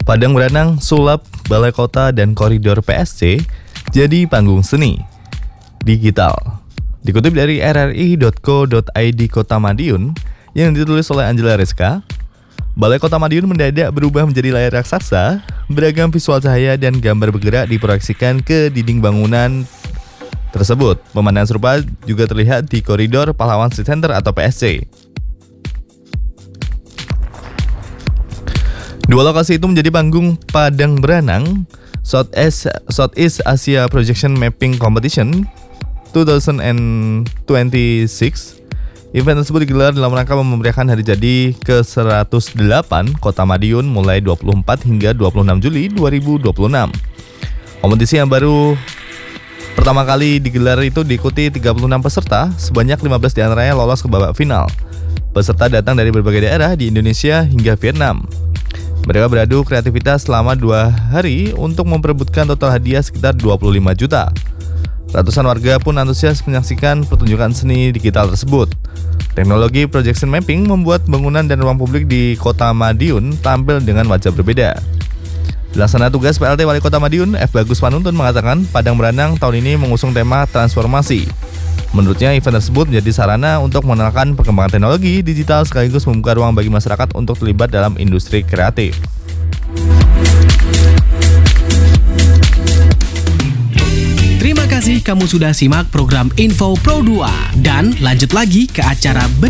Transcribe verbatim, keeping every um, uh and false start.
Padang Beranang, Sulap, Balai Kota, dan Koridor P S C jadi panggung seni digital. Dikutip dari r r i dot co dot i d Kota Madiun yang ditulis oleh Angela Rizka, Balai Kota Madiun mendadak berubah menjadi layar raksasa, beragam visual cahaya dan gambar bergerak diproyeksikan ke dinding bangunan tersebut. Pemandangan serupa juga terlihat di Koridor Pahlawan Street Center atau P S C. Dua lokasi itu menjadi panggung Padang Beranang Southeast, Southeast Asia Projection Mapping Competition dua ribu dua puluh enam. Event tersebut digelar dalam rangka memeriahkan hari jadi ke seratus delapan Kota Madiun mulai dua puluh empat hingga dua puluh enam Juli dua ribu dua puluh enam. Kompetisi yang baru pertama kali digelar itu diikuti tiga puluh enam peserta, sebanyak lima belas diantaranya lolos ke babak final. Peserta datang dari berbagai daerah di Indonesia hingga Vietnam. Mereka beradu kreativitas selama dua hari untuk memperebutkan total hadiah sekitar dua puluh lima juta. Ratusan warga pun antusias menyaksikan pertunjukan seni digital tersebut. Teknologi projection mapping membuat bangunan dan ruang publik di Kota Madiun tampil dengan wajah berbeda. Pelaksana tugas P L T Wali Kota Madiun, F. Bagus Panuntun, mengatakan Padang Beranang tahun ini mengusung tema transformasi. Menurutnya, event tersebut menjadi sarana untuk mengenalkan perkembangan teknologi digital sekaligus membuka ruang bagi masyarakat untuk terlibat dalam industri kreatif. Terima kasih kamu sudah simak program Info Pro dua. Dan lanjut lagi ke acara berikutnya.